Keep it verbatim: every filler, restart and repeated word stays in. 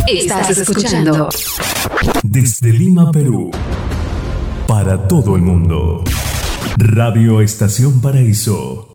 Estás escuchando desde Lima, Perú, para todo el mundo. Radio Estación Paraíso.